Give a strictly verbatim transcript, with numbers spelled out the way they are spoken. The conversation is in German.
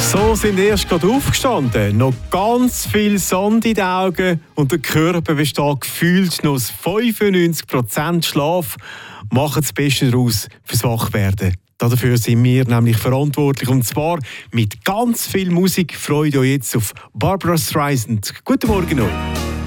So sind erst gerade aufgestanden, noch ganz viel Sand in den Augen und der Körper besteht gefühlt noch aus fünfundneunzig Prozent Schlaf. Machen das Beste daraus fürs Wachwerden. Dafür sind wir nämlich verantwortlich, und zwar mit ganz viel Musik. Freut euch jetzt auf Barbra Streisand. Guten Morgen euch.